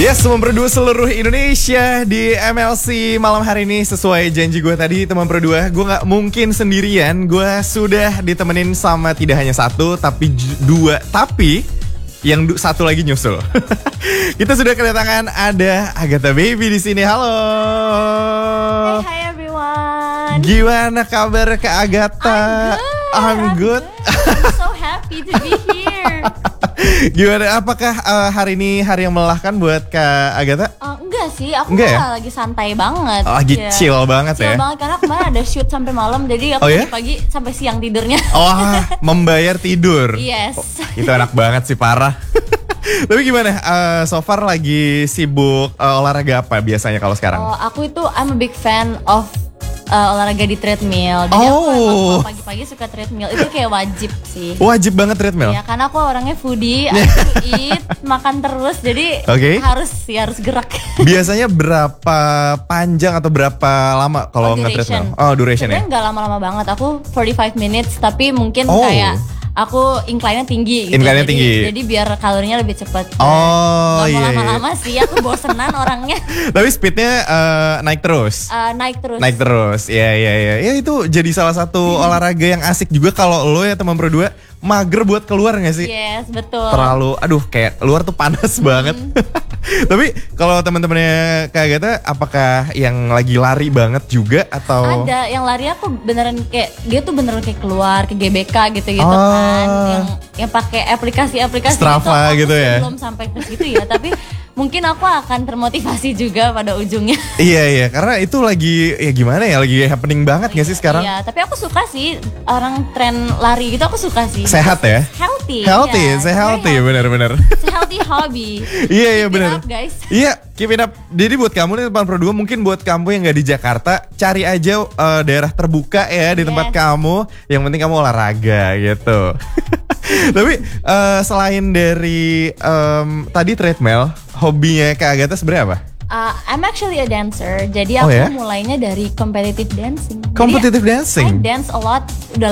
Yes, teman berdua seluruh Indonesia di MLC malam hari ini. Sesuai janji gue tadi, teman berdua, gue gak mungkin sendirian. Gue sudah ditemenin sama tidak hanya satu, tapi dua. Tapi yang satu lagi nyusul. Kita sudah kedatangan ada Agatha Baby di sini. Halo. Hi everyone. Gimana kabar Kak Agatha? I'm good. I'm so happy to be here. Gimana? Apakah hari ini hari yang melelahkan buat Kak Agatha? Enggak sih, aku Enggak ya? lagi santai banget. Lagi chill banget chill ya? banget karena kemarin ada shoot sampai malam, jadi aku dari pagi sampai siang tidurnya. Oh, membayar tidur. Yes. Oh, itu enak banget sih, parah. Tapi gimana? So far lagi sibuk olahraga apa biasanya kalau sekarang? Oh, aku itu I'm a big fan of olahraga di treadmill. Jadi aku emang pagi-pagi suka treadmill. Itu kayak wajib sih. Wajib banget treadmill? Ya, karena aku orangnya foodie, aku eat, makan terus. Jadi harus gerak. Biasanya berapa panjang atau berapa lama kalau nge-treadmill? Oh, duration ya? Sebenarnya nggak lama-lama banget. Aku 45 minutes, tapi mungkin kayak aku incline-nya tinggi gitu. Incline-nya tinggi. Jadi biar kalorinya lebih cepat. Oh, iya. Gak mau lama-lama sih, aku bosenan orangnya. Tapi speednya naik terus? Naik terus. Naik terus, ya. Ya itu jadi salah satu olahraga yang asik juga kalau lo ya teman berdua mager buat keluar gak sih? Yes, betul. Terlalu, aduh kayak luar tuh panas banget. Tapi kalau teman-temannya Kak Agatha, apakah yang lagi lari banget juga atau? Ada yang lari aku beneran kayak dia tuh beneran kayak keluar ke GBK gitu kan, yang pakai aplikasi-aplikasi Strava gitu ya. Belum sampai ke situ ya, tapi mungkin aku akan termotivasi juga pada ujungnya. Iya, karena itu lagi ya gimana ya, lagi happening banget gak sih sekarang? Iya, tapi aku suka sih orang tren lari gitu, aku suka sih. Sehat ya? Healthy, benar-benar. Healthy hobby. Iya benar. Guys. Iya, keep it up. Jadi buat kamu nih teman berdua, mungkin buat kamu yang nggak di Jakarta, cari aja daerah terbuka ya di tempat kamu. Yang penting kamu olahraga gitu. Tapi selain dari tadi treadmill, hobinya Kak Agatha sebenarnya apa? I'm actually a dancer. Jadi aku mulainya dari competitive dancing. Competitive dancing? I dance a lot. Udah